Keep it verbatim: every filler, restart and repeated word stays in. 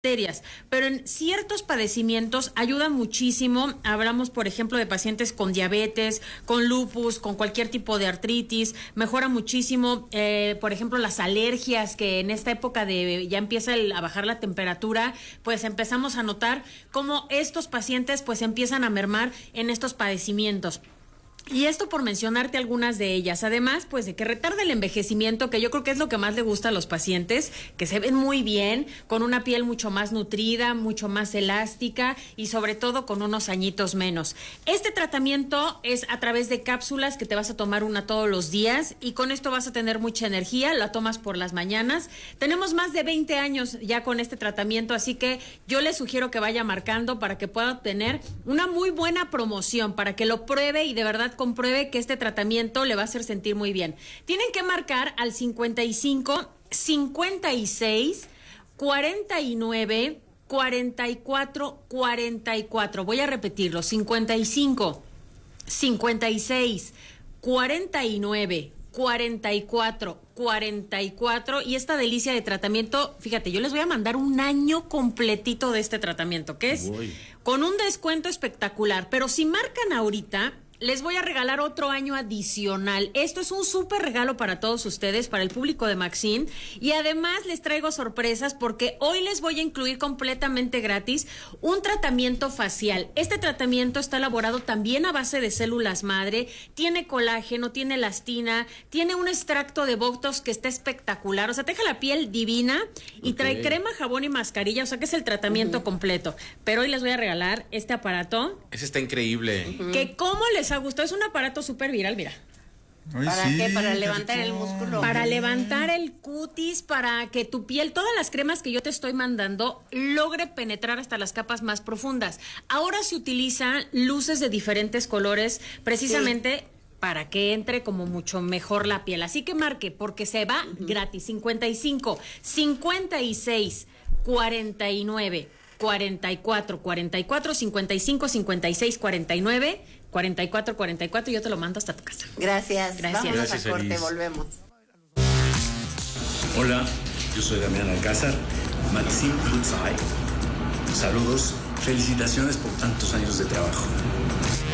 bacterias, pero en ciertos padecimientos ayuda muchísimo. Hablamos, por ejemplo, de pacientes con diabetes, con lupus, con cualquier tipo de artritis. Mejora muchísimo, eh, por ejemplo, las alergias, que en esta época de ya empieza el, a bajar la temperatura, pues empezamos a notar cómo estos pacientes pues empiezan a mermar en estos padecimientos. Y esto por mencionarte algunas de ellas. Además, pues de que retarda el envejecimiento, que yo creo que es lo que más le gusta a los pacientes, que se ven muy bien, con una piel mucho más nutrida, mucho más elástica y sobre todo con unos añitos menos. Este tratamiento es a través de cápsulas que te vas a tomar una todos los días y con esto vas a tener mucha energía, la tomas por las mañanas. Tenemos más de veinte años ya con este tratamiento, así que yo les sugiero que vaya marcando para que pueda obtener una muy buena promoción, para que lo pruebe y de verdad compruebe que este tratamiento le va a hacer sentir muy bien. Tienen que marcar al cincuenta y cinco, cincuenta y seis, cuarenta y nueve, cuarenta y cuatro, cuarenta y cuatro. Voy a repetirlo, cincuenta y cinco, cincuenta y seis, cuarenta y nueve, cuarenta y cuatro, cuarenta y cuatro. Y esta delicia de tratamiento, fíjate, yo les voy a mandar un año completito de este tratamiento, que es Uy. con un descuento espectacular, pero si marcan ahorita, les voy a regalar otro año adicional. Esto es un súper regalo para todos ustedes, para el público de Maxim. Y además les traigo sorpresas porque hoy les voy a incluir completamente gratis un tratamiento facial. Este tratamiento está elaborado también a base de células madre, tiene colágeno, tiene elastina, tiene un extracto de Botox que está espectacular. O sea, te deja la piel divina y okay. trae crema, jabón y mascarilla. O sea, que es el tratamiento uh-huh. completo. Pero hoy les voy a regalar este aparato. Ese está increíble. Uh-huh. Que cómo les ha gustado. Es un aparato súper viral, mira. Ay, ¿Para sí, qué? Para levantar el músculo. Para levantar el cutis, para que tu piel, todas las cremas que yo te estoy mandando, logre penetrar hasta las capas más profundas. Ahora se utilizan luces de diferentes colores, precisamente sí. para que entre como mucho mejor la piel. Así que marque, porque se va uh-huh. gratis. cincuenta y cinco, cincuenta y seis, cuarenta y nueve, cuarenta y cuatro, cuarenta y cuatro, cincuenta y cinco, cincuenta y seis, cuarenta y nueve, cuarenta y cuatro, cuarenta y cuatro, y yo te lo mando hasta tu casa. Gracias. Gracias. Vamos Gracias, a corte, Elis. volvemos. Hola, yo soy Damián Alcázar, Maxim Lutzai. Saludos, felicitaciones por tantos años de trabajo.